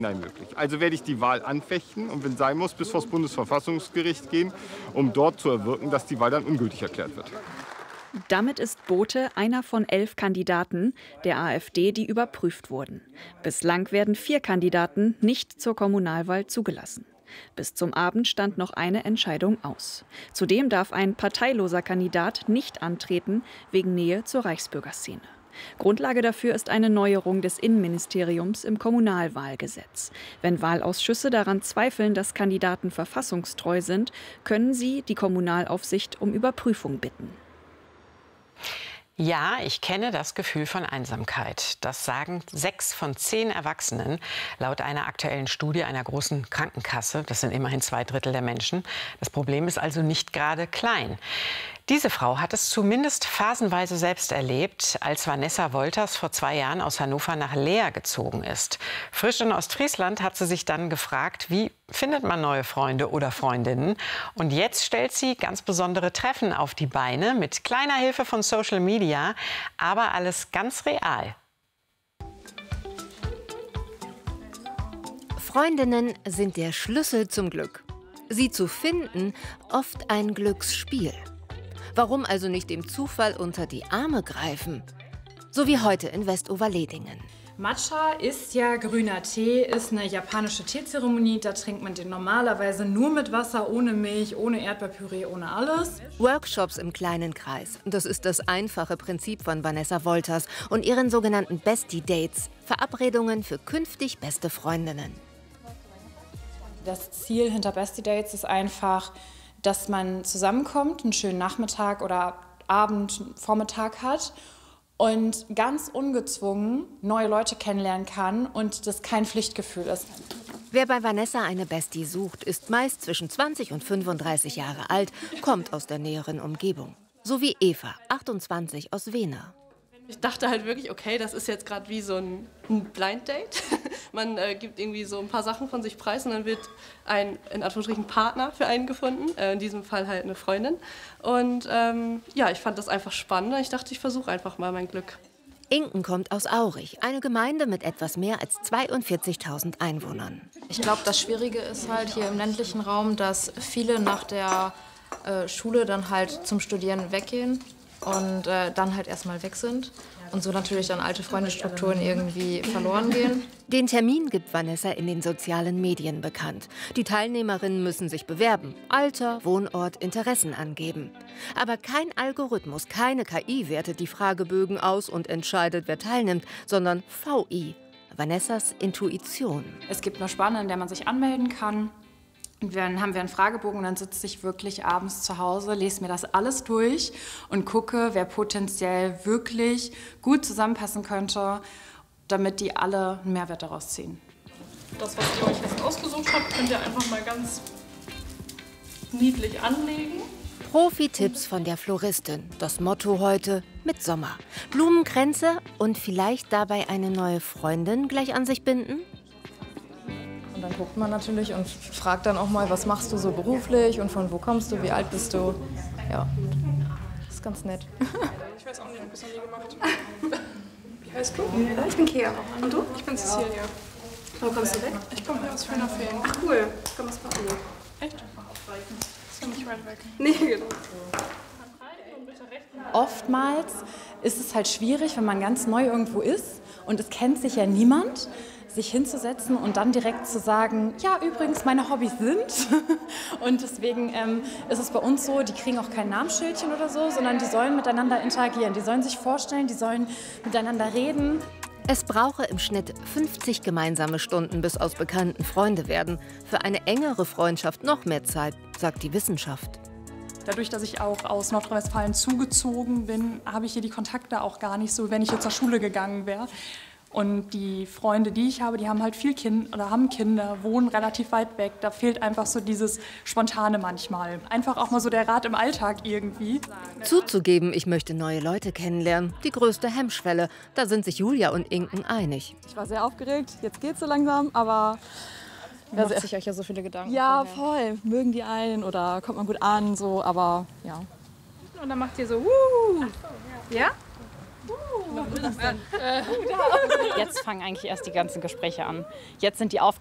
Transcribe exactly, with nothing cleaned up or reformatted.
Nein, möglich. Also werde ich die Wahl anfechten und wenn sein muss, bis vor das Bundesverfassungsgericht gehen, um dort zu erwirken, dass die Wahl dann ungültig erklärt wird. Damit ist Bothe einer von elf Kandidaten der AfD, die überprüft wurden. Bislang werden vier Kandidaten nicht zur Kommunalwahl zugelassen. Bis zum Abend stand noch eine Entscheidung aus. Zudem darf ein parteiloser Kandidat nicht antreten, wegen Nähe zur Reichsbürgerszene. Grundlage dafür ist eine Neuerung des Innenministeriums im Kommunalwahlgesetz. Wenn Wahlausschüsse daran zweifeln, dass Kandidaten verfassungstreu sind, können sie die Kommunalaufsicht um Überprüfung bitten. Ja, ich kenne das Gefühl von Einsamkeit. Das sagen sechs von zehn Erwachsenen laut einer aktuellen Studie einer großen Krankenkasse. Das sind immerhin zwei Drittel der Menschen. Das Problem ist also nicht gerade klein. Diese Frau hat es zumindest phasenweise selbst erlebt, als Vanessa Wolters vor zwei Jahren aus Hannover nach Leer gezogen ist. Frisch in Ostfriesland hat sie sich dann gefragt, wie findet man neue Freunde oder Freundinnen? Und jetzt stellt sie ganz besondere Treffen auf die Beine mit kleiner Hilfe von Social Media, aber alles ganz real. Freundinnen sind der Schlüssel zum Glück. Sie zu finden, oft ein Glücksspiel. Warum also nicht dem Zufall unter die Arme greifen? So wie heute in Westoverledingen. Matcha ist ja grüner Tee, ist eine japanische Teezeremonie. Da trinkt man den normalerweise nur mit Wasser, ohne Milch, ohne Erdbeerpüree, ohne alles. Workshops im kleinen Kreis. Das ist das einfache Prinzip von Vanessa Wolters und ihren sogenannten Bestie Dates. Verabredungen für künftig beste Freundinnen. Das Ziel hinter Bestie Dates ist einfach, dass man zusammenkommt, einen schönen Nachmittag oder Abend, Vormittag hat und ganz ungezwungen neue Leute kennenlernen kann und das kein Pflichtgefühl ist. Wer bei Vanessa eine Bestie sucht, ist meist zwischen zwanzig und fünfunddreißig Jahre alt, kommt aus der näheren Umgebung. So wie Eva, achtundzwanzig, aus Wehner. Ich dachte halt wirklich, okay, das ist jetzt gerade wie so ein, ein Blind Date. Man äh, gibt irgendwie so ein paar Sachen von sich preis und dann wird ein, in Anführungsstrichen, Partner für einen gefunden. Äh, in diesem Fall halt eine Freundin. Und ähm, ja, ich fand das einfach spannend. Ich dachte, ich versuche einfach mal mein Glück. Inken kommt aus Aurich, eine Gemeinde mit etwas mehr als zweiundvierzigtausend Einwohnern. Ich glaube, das Schwierige ist halt hier im ländlichen Raum, dass viele nach der äh, Schule dann halt zum Studieren weggehen. Und äh, dann halt erstmal weg sind und so natürlich dann alte Freundesstrukturen irgendwie verloren gehen. Den Termin gibt Vanessa in den sozialen Medien bekannt. Die Teilnehmerinnen müssen sich bewerben, Alter, Wohnort, Interessen angeben. Aber kein Algorithmus, keine K I wertet die Fragebögen aus und entscheidet, wer teilnimmt, sondern V I, Vanessas Intuition. Es gibt eine Spanne, in der man sich anmelden kann. Und dann haben wir einen Fragebogen und dann sitze ich wirklich abends zu Hause, lese mir das alles durch und gucke, wer potenziell wirklich gut zusammenpassen könnte, damit die alle einen Mehrwert daraus ziehen. Das, was ihr euch jetzt ausgesucht habt, könnt ihr einfach mal ganz niedlich anlegen. Profi-Tipps von der Floristin. Das Motto heute: mit Sommer. Blumenkränze und vielleicht dabei eine neue Freundin gleich an sich binden? Und dann guckt man natürlich und fragt dann auch mal, was machst du so beruflich und von wo kommst du, wie alt bist du? Ja, das ist ganz nett. Ich weiß auch nicht, ich habe das noch nie gemacht. Wie heißt du? Ich bin Kea. Und du? Ich bin Cecilia. Wo kommst du weg? Ich komme hier aus Schönerfehlen. Ach cool, ich komme aus Baden. Echt? Das ist ja nicht weit weg. Nee, genau. Oftmals ist es halt schwierig, wenn man ganz neu irgendwo ist und es kennt sich ja niemand, sich hinzusetzen und dann direkt zu sagen, ja, übrigens, meine Hobbys sind. Und deswegen ähm, ist es bei uns so, die kriegen auch kein Namensschildchen oder so, sondern die sollen miteinander interagieren. Die sollen sich vorstellen, die sollen miteinander reden. Es brauche im Schnitt fünfzig gemeinsame Stunden, bis aus Bekannten Freunde werden. Für eine engere Freundschaft noch mehr Zeit, sagt die Wissenschaft. Dadurch, dass ich auch aus Nordrhein-Westfalen zugezogen bin, habe ich hier die Kontakte auch gar nicht so, wenn ich jetzt zur Schule gegangen wäre. Und die Freunde, die ich habe, die haben halt viel Kind oder haben Kinder, wohnen relativ weit weg. Da fehlt einfach so dieses Spontane manchmal. Einfach auch mal so der Rat im Alltag irgendwie. Zuzugeben, ich möchte neue Leute kennenlernen, die größte Hemmschwelle. Da sind sich Julia und Inken einig. Ich war sehr aufgeregt, jetzt geht's so langsam, aber... Man macht sich euch ja so viele Gedanken. Ja, vorher. voll. Mögen die einen oder kommt man gut an, so, aber ja. Und dann macht ihr so, wuh. Ja? Wuh. Jetzt fangen eigentlich erst die ganzen Gespräche an. Jetzt sind die Aufgaben